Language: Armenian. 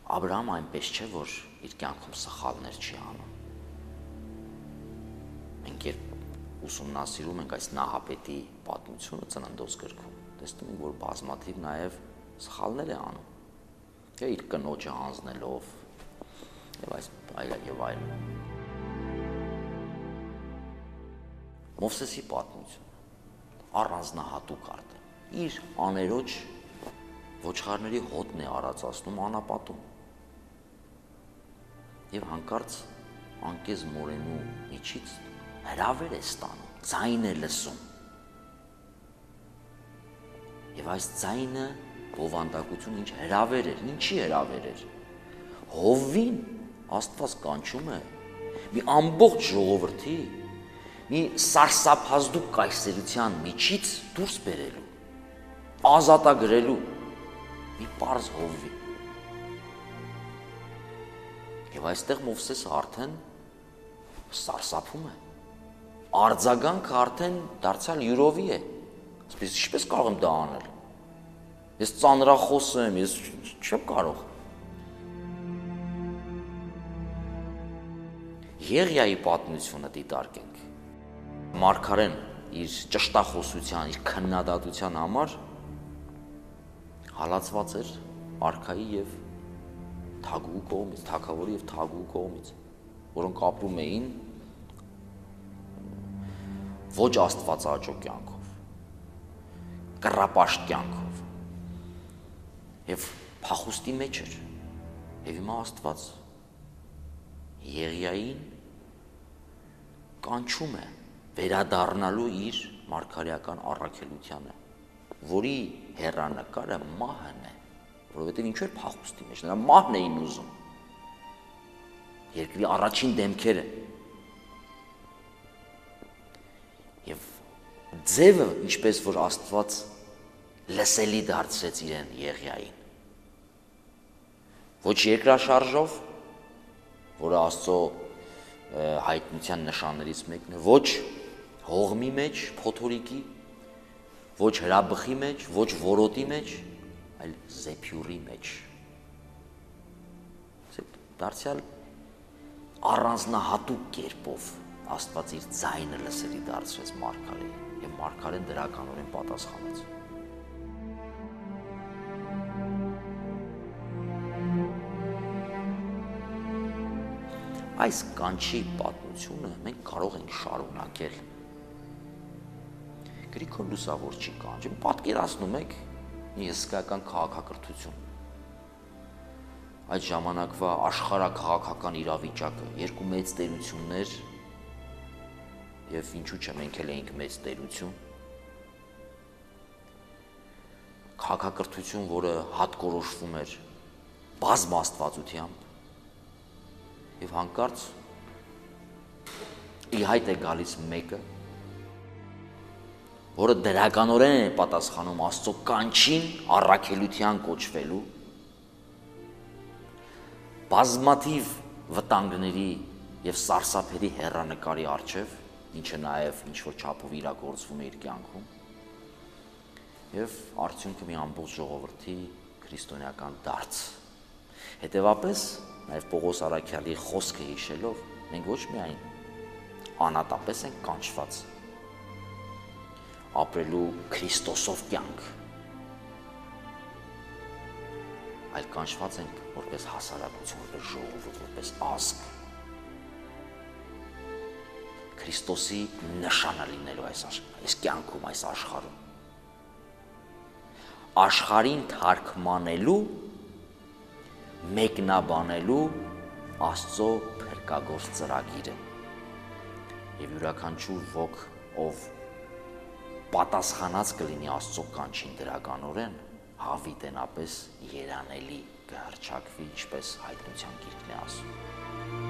Աբրահամը այնպես չէ, որ իր կյանքում սխալներ չի անում։ Մենք երբ ուսումնասիրում ենք այս Նահապետի պատմությունը Ծննդոց գրքում, տեսնում ենք, որ բազմաթիվ նաև սխալներ է անում։ Չէ, իր կնոջը հանձնելով եւ այլն եւ այլն։ Մովսեսի պատմությունը առանձնահատուկ արդեն իր աներոջ ոչխարների հոտն է արածացնում անապատում եւ հանկարծ անկեզ մորենու միջից հրավեր է ստանում, ձայն է լսում եւ այս ձայնը բովանդակություն ինչ հրավեր էր, ինչի հրավեր էր, Հովվին Աստված կանչում է մի ամբողջ ժողովրդի մի սարսափազդու կայսերության միջից դուրս բերելու, ազատագրելու մի պարզ Հովվի։ Եվ այստեղ Մովսեսը արդեն սարսափում է, արձագանքը արդեն դարձյալ յուրովի է, ասես ինչպես կարող եմ դա անել, ես ծանրախոս եմ, ես չեմ կարող։ Եղիայի պատմությունը դիտարկենք, մարգարեն իր ճշտախոսության, իր քննադատության համար հալածված էր արքայի եւ թագուհու կողմից, թագավորի եւ թագուհու կողմից, որոնք ապրում էին ոչ աստվածաճո կյանքով, կռապաշտ կյանքով եւ փախուստի մեջ էր։ Եվ հիմա Աստված Եղիային կանչում է վերադառնալու իր մարգարեական առաքելությանը, որի հեռանկարը մահն է, որովհետև ինչու էր փախուստի մեջ, նրա մահն էին ուզում, երկրի առաջին դեմքերը, և ձևը, ինչպես որ Աստված լսելի դարձրեց իրեն Եղիային, ոչ երկրաշարժով, որը Աստծո հայտնության նշաններից մեկն է, ոչ հողմի մեջ, փոթորիկի, ոչ հրաբխի մեջ, ոչ որոտի մեջ, այլ զեփյուրի մեջ։ Դարձյալ առանձնահատուկ կերպով Աստված իր ձայնը լսելի դարձրեց մարգարեին, եւ մարգարեն դրականորեն պատասխանեց։ Այս կանչի պատմությունը մենք կարող ենք շարունակել։ Գրիգոր Լուսավորչի կանչը, պատկերացնում եք մի հսկայական քաղաքակրթություն։ Այդ ժամանակվա աշխարհաքաղաքական իրավիճակը, երկու մեծ տերություններ, եւ ինչու՞ չէ մենք էլ էինք մեծ տերություն։ Քաղաքակրթություն, որը հատկորոշվում էր բազմաստվածությամբ, եւ հանկարծ ի հայտ է գալիս մեկը, որը դրականորեն է պատասխանում Աստծո կանչին առաքելության կոչվելու, բազմաթիվ վտանգների եւ սարսափելի հեռանկարի առջև, ինչը նաեւ ինչ-որ չափով իրագործվում է իր կյանքում, եւ արդյունքը մի ամբողջ ժողովրդի քրիստոնեական դարձ։ Հետևաբար նաև Պողոս Առաքյալի խոսքը հիշելով, մենք ոչ միայն անատապես ենք կանչված ապրելու Քրիստոսով կյանք, այլ կանչված ենք որպես հասարակություն, որպես ժողովուրդ, որպես ազգ, Քրիստոսի նշանը լինելու այս կյանքում, այս աշխարհում, աշխարհին թարգմանելու, մեկնաբանելու Աստծո փրկագործ ծրագիրը եւ յուրաքանչյուր ոք, ով պատասխանած կլինի Աստծո կանչին դրականորեն, հավիտենապես երանելի կհռչակվի, ինչպես հայտնության գիրքն է ասում։